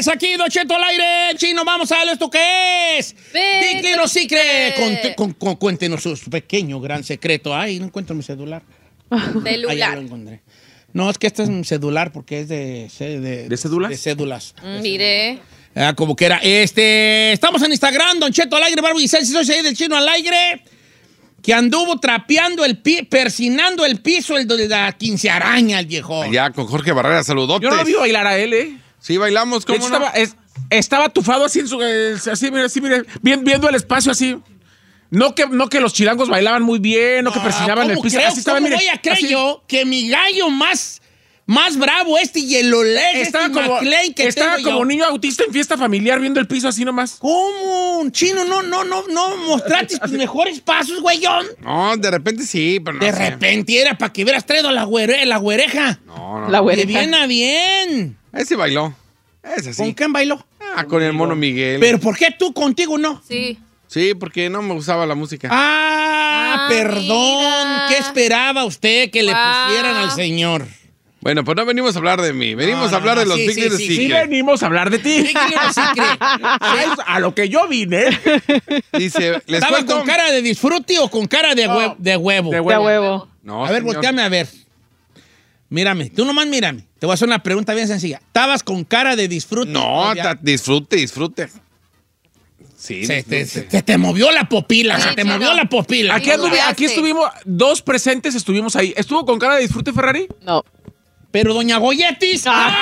Secrets aquí, Don Cheto al aire. Chino, vamos a darle esto que es. Big Little Secret. Cuéntenos su pequeño gran secreto. Ay, no encuentro mi celular. Celular. Ya lo encontré. No, es que este es mi celular porque es de cédulas. De cédulas. Mire. Como que era. Estamos en Instagram, Don Cheto al aire, Barbie Giselle, si soy ahí del Chino al aire. Que anduvo trapeando persinando el piso de la quincearaña, el viejo. Allá con Jorge Barrera, saludotes. Yo no lo vi bailar a él, ¿eh? Sí, bailamos, De ¿cómo hecho, no? estaba tufado así en su... así, mire, viendo el espacio así. No que los chilangos bailaban muy bien, no que persinaban el piso. Así estaba, ¿Cómo mire, voy a creer así. yo que mi gallo más bravo Yellow Leg, Estaba como niño autista en fiesta familiar viendo el piso así nomás. ¿Cómo? Chino, no mostraste tus mejores pasos, güeyón. No, de repente sí, pero no De sé. repente era para que hubieras traído la güereja. No. La De güereja. bien a bien. Ese bailó. Ese sí. ¿Con quién bailó? Con el mono Miguel. ¿Pero por qué tú contigo no? Sí. Sí, porque no me gustaba la música. Perdón. mira. ¿Qué esperaba usted que le pusieran al señor? Bueno, pues no venimos a hablar de mí. Venimos a hablar de los Big Little sí, Sí Secret. venimos a hablar de ti. Big Little Secret. A lo que yo vine. Dice, les ¿Estaba cuento. con cara de disfrute o con cara de, No. de huevo? De De huevo. huevo. No, A ver, señor. volteame a ver. Mírame, tú nomás mírame. Te voy a hacer una pregunta bien sencilla. ¿Estabas con cara de disfrute? No, Ya. disfrute. Sí, Se disfrute. te movió la popila, Sí, se te Chino. movió la popila. Aquí estuvimos, dos presentes estuvimos ahí. ¿Estuvo con cara de disfrute, Ferrari? No. Pero doña Goyetis,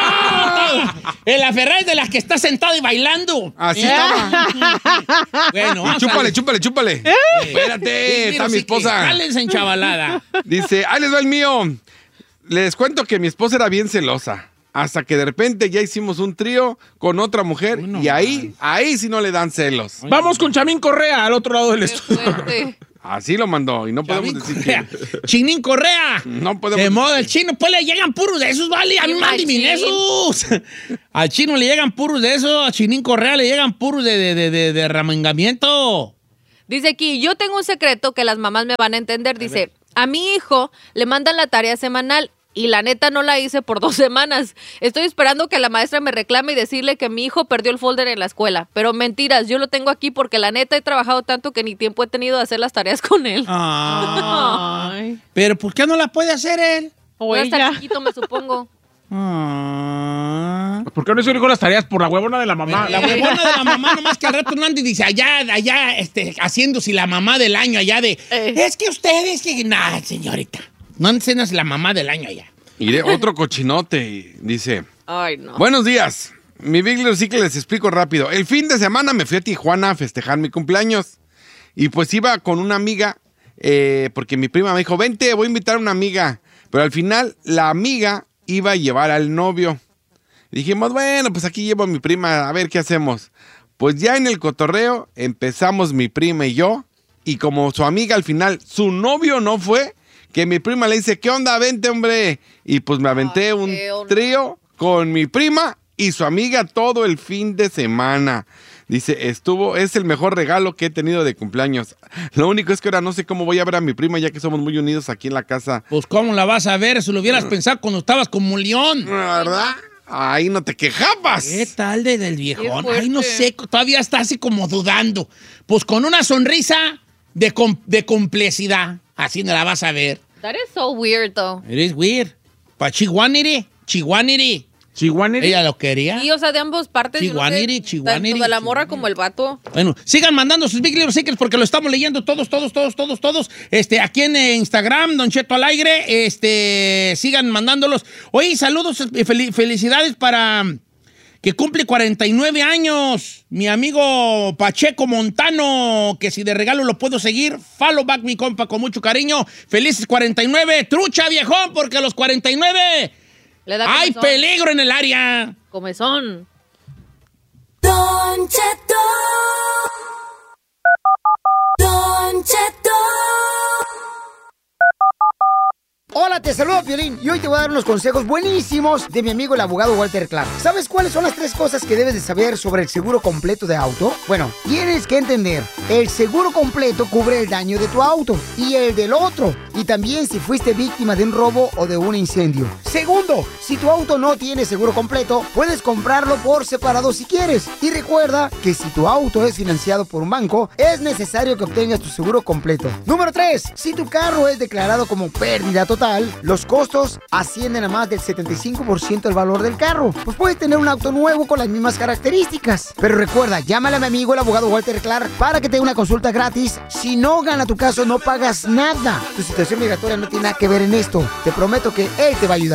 en la Ferrari de las que está sentada y bailando. Así estaba. Bueno, vamos Chúpale. Espérate, está mi esposa. Cálense en chavalada. Dice, ahí les va el mío. Les cuento que mi esposa era bien celosa. Hasta que de repente ya hicimos un trío con otra mujer. Uy, no y ahí sí no le dan celos. Vamos con Chamín Correa al otro lado del Qué estudio. fuerte. Así lo mandó. Y no podemos decir Correa. que... Chinín Correa. No podemos De moda, decir el chino, pues le llegan puros de esos, vale. A mí mándenme esos. Al chino le llegan puros de esos. A Chinín Correa le llegan puros de ramengamiento. Dice aquí, yo tengo un secreto que las mamás me van a entender. Dice, a mi hijo le mandan la tarea semanal y la neta no la hice por 2 semanas. Estoy esperando que la maestra me reclame y decirle que mi hijo perdió el folder en la escuela. Pero mentiras, yo lo tengo aquí porque la neta he trabajado tanto que ni tiempo he tenido de hacer las tareas con él. Ay. Pero ¿por qué no la puede hacer él? Voy a estar chiquito, me supongo. ¿Por qué no hizo hijo las tareas? Por la huevona de la mamá. La huevona de la mamá, nomás que al rato no anda y dice, allá, haciéndose la mamá del año allá de, es que ustedes que... Nah, señorita, no andes la mamá del año allá. Iré otro cochinote. Dice, Ay, no. buenos días. Mi Big Little Secret les explico rápido. El fin de semana me fui a Tijuana a festejar mi cumpleaños. Y pues iba con una amiga, porque mi prima me dijo, vente, voy a invitar a una amiga. Pero al final la amiga iba a llevar al novio. Dijimos, bueno, pues aquí llevo a mi prima, a ver qué hacemos. Pues ya en el cotorreo empezamos mi prima y yo. Y como su amiga al final, su novio no fue, que mi prima le dice, ¿qué onda? Vente, hombre. Y pues me aventé un trío con mi prima y su amiga todo el fin de semana. Dice, es el mejor regalo que he tenido de cumpleaños. Lo único es que ahora no sé cómo voy a ver a mi prima, ya que somos muy unidos aquí en la casa. Pues ¿cómo la vas a ver? Si lo hubieras pensado cuando estabas como león. ¿Verdad? Ahí no te quejabas. ¿Qué tal del viejón? Qué Ay, no fuerte. sé, todavía está así como dudando. Pues con una sonrisa de complicidad, así no la vas a ver. That is so weird, though. Eres weird. Pa' Chihuaniri. Chihuaneri. Ella lo quería. Sí, o sea, de ambas partes. yo no sé, Chihuaniri, tanto de la morra como el vato. Bueno, sigan mandando sus Big Little Secrets porque lo estamos leyendo todos. Aquí en Instagram, Don Cheto al aire, sigan mandándolos. Oye, saludos y felicidades para que cumple 49 años, mi amigo Pacheco Montano, que si de regalo lo puedo seguir, follow back mi compa con mucho cariño. Felices 49, trucha viejón, porque a los 49 Le da hay comezón. peligro en el área. Comezón. Don Cheto. Don Cheto. Hola, te saludo, Piolín, y hoy te voy a dar unos consejos buenísimos de mi amigo el abogado Walter Clark. ¿Sabes cuáles son las 3 cosas que debes de saber sobre el seguro completo de auto? Bueno, tienes que entender, el seguro completo cubre el daño de tu auto y el del otro. y también si fuiste víctima de un robo o de un incendio. Segundo, si tu auto no tiene seguro completo, puedes comprarlo por separado si quieres. Y recuerda que si tu auto es financiado por un banco, es necesario que obtengas tu seguro completo. Número 3, si tu carro es declarado como pérdida total, los costos ascienden a más del 75% del valor del carro. Pues puedes tener un auto nuevo con las mismas características. Pero recuerda, llámale a mi amigo el abogado Walter Clark para que te dé una consulta gratis. Si no gana tu caso, no pagas nada. Tu situación migratoria no tiene nada que ver en esto. Te prometo que él te va a ayudar.